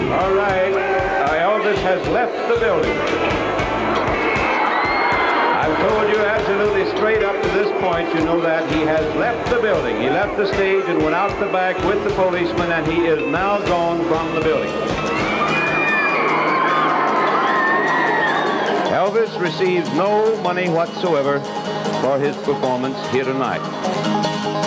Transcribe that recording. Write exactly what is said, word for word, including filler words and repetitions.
All right. Uh, Elvis has left the building. I've told you absolutely straight up to this point, you know that he has left the building. He left the stage and went out the back with the policeman, and he is now gone from the building. Elvis receives no money whatsoever for his performance here tonight.